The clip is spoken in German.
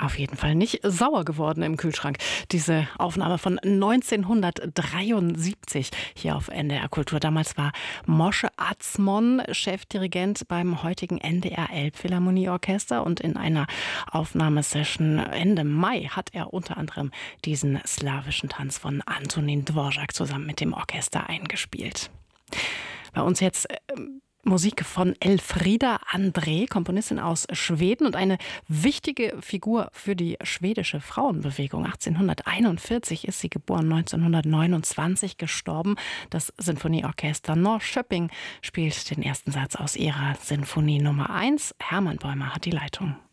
Auf jeden Fall nicht sauer geworden im Kühlschrank. Diese Aufnahme von 1973 hier auf NDR Kultur. Damals war Moshe Atzmon Chefdirigent beim heutigen NDR Elbphilharmonieorchester und in einer Aufnahmesession Ende Mai hat er unter anderem diesen slawischen Tanz von Antonín Dvořák zusammen mit dem Orchester eingespielt. Bei uns jetzt Musik von Elfriede André, Komponistin aus Schweden und eine wichtige Figur für die schwedische Frauenbewegung. 1841 ist sie geboren, 1929 gestorben. Das Sinfonieorchester Norrköping spielt den ersten Satz aus ihrer Sinfonie Nummer 1. Hermann Bäumer hat die Leitung.